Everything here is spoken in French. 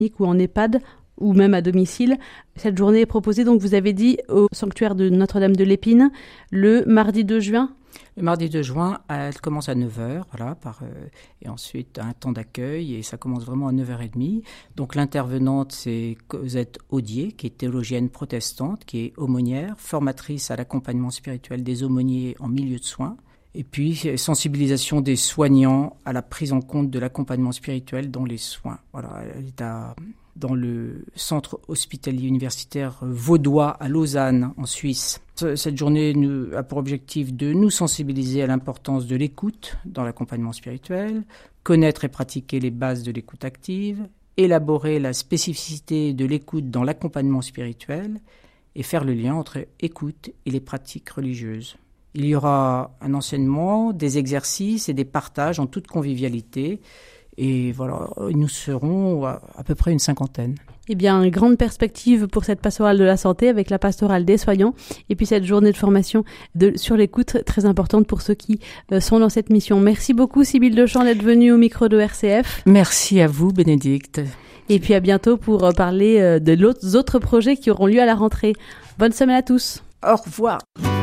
ou en EHPAD ou même à domicile. Cette journée est proposée, donc vous avez dit, au sanctuaire de Notre-Dame de l'Épine, le mardi 2 juin. Le mardi 2 juin, elle commence à 9h, et ensuite un temps d'accueil, et ça commence vraiment à 9h30. Donc l'intervenante, c'est Cosette Audier, qui est théologienne protestante, qui est aumônière, formatrice à l'accompagnement spirituel des aumôniers en milieu de soins. Et puis, sensibilisation des soignants à la prise en compte de l'accompagnement spirituel dans les soins. Voilà, elle est dans le centre hospitalier universitaire vaudois à Lausanne, en Suisse. Cette journée a pour objectif de nous sensibiliser à l'importance de l'écoute dans l'accompagnement spirituel, connaître et pratiquer les bases de l'écoute active, élaborer la spécificité de l'écoute dans l'accompagnement spirituel et faire le lien entre écoute et les pratiques religieuses. Il y aura un enseignement, des exercices et des partages en toute convivialité. Et voilà, nous serons à peu près une 50aine. Eh bien, grande perspective pour cette pastorale de la santé avec la pastorale des soignants. Et puis cette journée de formation sur l'écoute, très importante pour ceux qui sont dans cette mission. Merci beaucoup Sybille Dechamps d'être venue au micro de RCF. Merci à vous Bénédicte. Et puis à bientôt pour parler de autres projets qui auront lieu à la rentrée. Bonne semaine à tous. Au revoir.